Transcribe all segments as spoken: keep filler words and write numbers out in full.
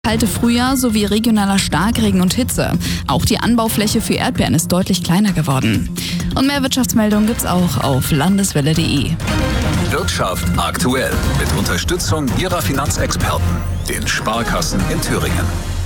Kalte Frühjahr sowie regionaler Starkregen und Hitze. Auch die Anbaufläche für Erdbeeren ist deutlich kleiner geworden. Und mehr Wirtschaftsmeldungen gibt's auch auf landeswelle punkt de. Wirtschaft aktuell mit Unterstützung Ihrer Finanzexperten, den Sparkassen in Thüringen.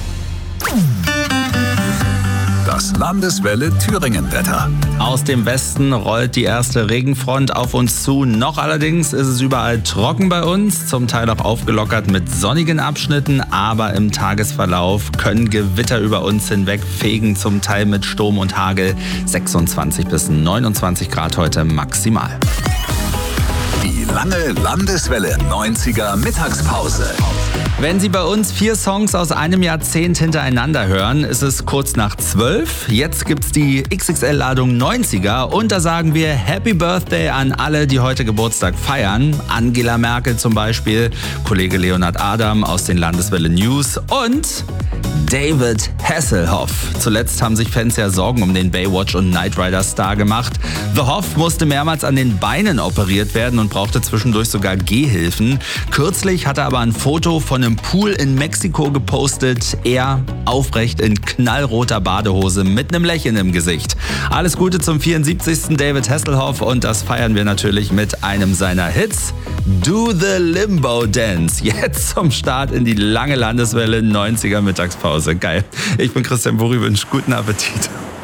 Das Landeswelle Thüringen-Wetter. Aus dem Westen rollt die erste Regenfront auf uns zu. Noch allerdings ist es überall trocken bei uns, zum Teil auch aufgelockert mit sonnigen Abschnitten. Aber im Tagesverlauf können Gewitter über uns hinweg fegen, zum Teil mit Sturm und Hagel. sechsundzwanzig bis neunundzwanzig Grad heute maximal. Die lange Landeswelle neunziger Mittagspause. Wenn Sie bei uns vier Songs aus einem Jahrzehnt hintereinander hören, ist es kurz nach zwölf. Jetzt gibt's die X X L-Ladung neunziger und da sagen wir Happy Birthday an alle, die heute Geburtstag feiern. Angela Merkel zum Beispiel, Kollege Leonhard Adam aus den Landeswelle News und David Hasselhoff. Zuletzt haben sich Fans ja Sorgen um den Baywatch- und Knight Rider-Star gemacht. The Hoff musste mehrmals an den Beinen operiert werden und brauchte zwischendurch sogar Gehhilfen. Kürzlich hat er aber ein Foto von einem Pool in Mexiko gepostet. Er aufrecht in knallroter Badehose mit einem Lächeln im Gesicht. Alles Gute zum vierundsiebzigsten David Hasselhoff und das feiern wir natürlich mit einem seiner Hits. Do the Limbo Dance. Jetzt zum Start in die lange Landeswelle neunziger Mittagspause. Geil. Ich bin Christian Burri, wünsche guten Appetit.